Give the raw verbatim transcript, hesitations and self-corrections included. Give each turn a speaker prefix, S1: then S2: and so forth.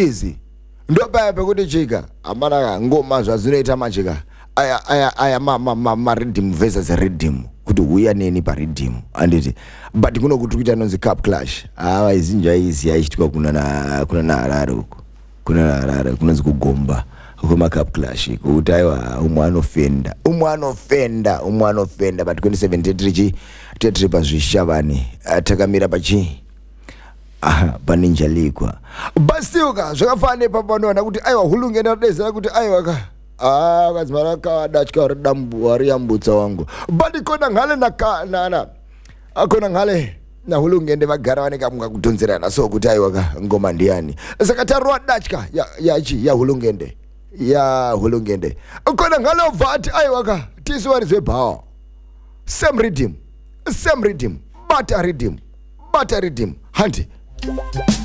S1: easy ndo paya pekuti chika amana ngoma zvazinoita machika aya aya aya ma ma ma, ma rhythm versus rhythm kuti uya neni pa rhythm anditi but kuno kuti kuita nonzi cup clash awa izinja izi yaichitika kuna na kuna na Harare uko kuna na Harare kunonzi kugomba kuma cup clash kuti aiwa umwe anofenda umwe anofenda umwe anofenda but twenty seventeen chi tetri pa zvishavani takamira pachi aha paninja likwa basiuka zvakafane papanona kuti aiwa hulunge ndadezera kuti aiwa ka ah kazimara ka dachka redambu wariyambutsa wangu but kona ngale na nana akona ngale na hulungende vagara vaneka munga kutonzerana so kuti aiwa ka ngoma ndiani saka tarwa dachka ya yachi ya hulungende ya hulungende kona ngale vati aiwa ka tiswarizwe power same rhythm same rhythm but rhythm but rhythm hanti